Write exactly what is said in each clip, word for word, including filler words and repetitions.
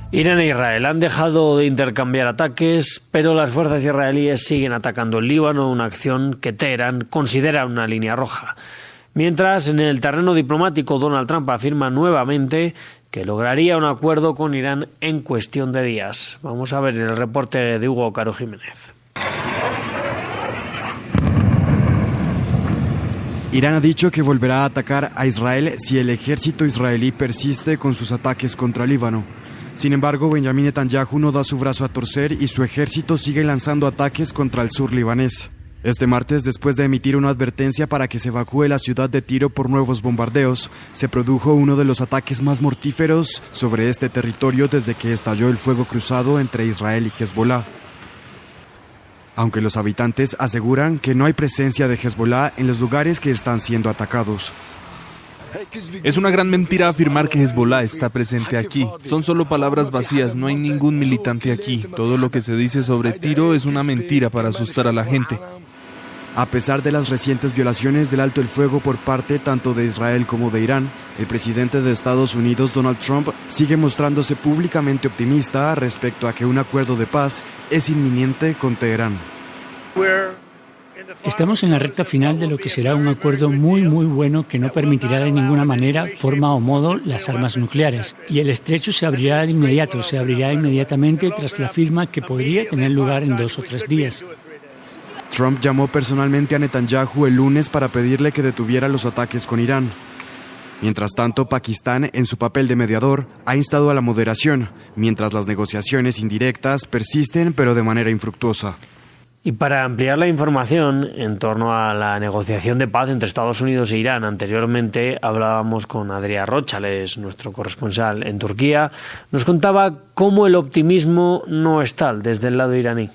Irán e Israel han dejado de intercambiar ataques, pero las fuerzas israelíes siguen atacando el Líbano, una acción que Teherán considera una línea roja. Mientras, en el terreno diplomático, Donald Trump afirma nuevamente que lograría un acuerdo con Irán en cuestión de días. Vamos a ver el reporte de Hugo Caro Jiménez. Irán ha dicho que volverá a atacar a Israel si el ejército israelí persiste con sus ataques contra Líbano. Sin embargo, Benjamin Netanyahu no da su brazo a torcer y su ejército sigue lanzando ataques contra el sur libanés. Este martes, después de emitir una advertencia para que se evacúe la ciudad de Tiro por nuevos bombardeos, se produjo uno de los ataques más mortíferos sobre este territorio desde que estalló el fuego cruzado entre Israel y Hezbolá. Aunque los habitantes aseguran que no hay presencia de Hezbolá en los lugares que están siendo atacados. Es una gran mentira afirmar que Hezbolá está presente aquí. Son solo palabras vacías, no hay ningún militante aquí. Todo lo que se dice sobre Tiro es una mentira para asustar a la gente. A pesar de las recientes violaciones del alto el fuego por parte tanto de Israel como de Irán, el presidente de Estados Unidos, Donald Trump, sigue mostrándose públicamente optimista respecto a que un acuerdo de paz es inminente con Teherán. Estamos en la recta final de lo que será un acuerdo muy muy bueno que no permitirá de ninguna manera, forma o modo las armas nucleares. Y el estrecho se abrirá de inmediato, se abrirá inmediatamente tras la firma que podría tener lugar en dos o tres días. Trump llamó personalmente a Netanyahu el lunes para pedirle que detuviera los ataques con Irán. Mientras tanto, Pakistán, en su papel de mediador, ha instado a la moderación, mientras las negociaciones indirectas persisten pero de manera infructuosa. Y para ampliar la información en torno a la negociación de paz entre Estados Unidos e Irán, anteriormente hablábamos con Adrià Róchales, nuestro corresponsal en Turquía. Nos contaba cómo el optimismo no es tal desde el lado iraní.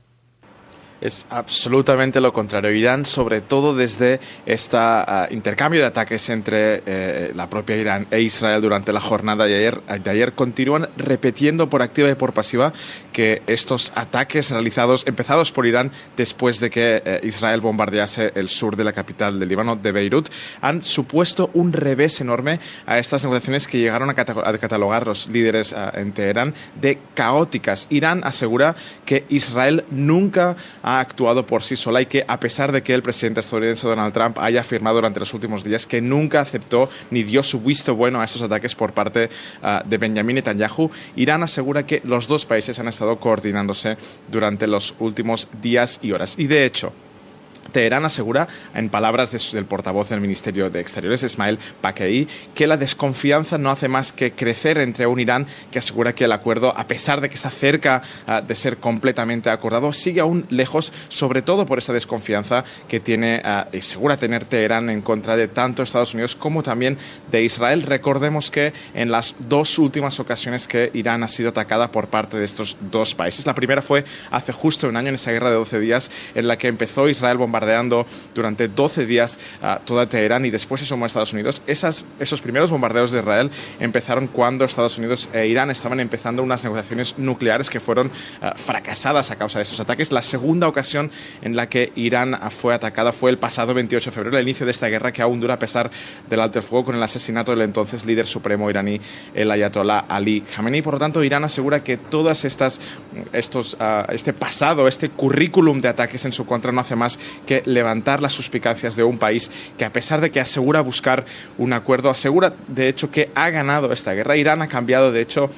Es absolutamente lo contrario. Irán, sobre todo desde este uh, intercambio de ataques entre eh, la propia Irán e Israel durante la jornada de ayer, de ayer, continúan repitiendo por activa y por pasiva que estos ataques realizados, empezados por Irán después de que eh, Israel bombardease el sur de la capital del Líbano, de Beirut, han supuesto un revés enorme a estas negociaciones que llegaron a, cata- a catalogar los líderes uh, en Teherán de caóticas. Irán asegura que Israel nunca ha actuado por sí sola y que, a pesar de que el presidente estadounidense Donald Trump haya afirmado durante los últimos días que nunca aceptó ni dio su visto bueno a estos ataques por parte uh, de Benjamin Netanyahu, Irán asegura que los dos países han estado coordinándose durante los últimos días y horas. Y de hecho, Teherán asegura, en palabras de, del portavoz del Ministerio de Exteriores, Esmail Paquei, que la desconfianza no hace más que crecer entre un Irán que asegura que el acuerdo, a pesar de que está cerca uh, de ser completamente acordado, sigue aún lejos, sobre todo por esa desconfianza que tiene uh, y asegura tener Teherán en contra de tanto Estados Unidos como también de Israel. Recordemos que en las dos últimas ocasiones que Irán ha sido atacada por parte de estos dos países, la primera fue hace justo un año, en esa guerra de doce días, en la que empezó Israel bombardeando durante doce días uh, toda Teherán y después se sumó a Estados Unidos. Esas, esos primeros bombardeos de Israel empezaron cuando Estados Unidos e Irán estaban empezando unas negociaciones nucleares que fueron uh, fracasadas a causa de estos ataques. La segunda ocasión en la que Irán fue atacada fue el pasado veintiocho de febrero, el inicio de esta guerra que aún dura a pesar del alto el fuego, con el asesinato del entonces líder supremo iraní, el ayatolá Ali Khamenei. Por lo tanto, Irán asegura que todas estas, estos, uh, este pasado, este currículum de ataques en su contra no hace más que levantar las suspicacias de un país que, a pesar de que asegura buscar un acuerdo, asegura de hecho que ha ganado esta guerra. Irán ha cambiado de hecho,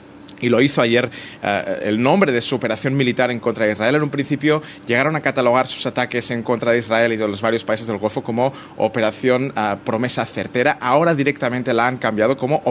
y lo hizo ayer, uh, el nombre de su operación militar en contra de Israel. En un principio llegaron a catalogar sus ataques en contra de Israel y de los varios países del Golfo como Operación uh, Promesa Certera. Ahora directamente la han cambiado como